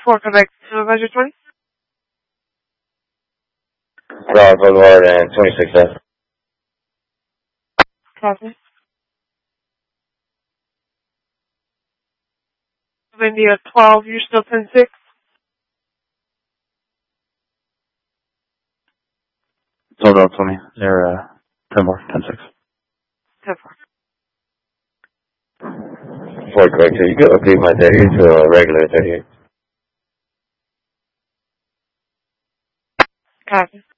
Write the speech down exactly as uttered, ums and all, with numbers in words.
four, correct. Supervisor twenty? Broward Boulevard and twenty-six F. Copy. India twelve, you're still ten six? Hold on for me. They're, uh, ten four, ten six. ten four. Before I correct you, you can update my thirty-eight to a regular thirty-eight. Copy.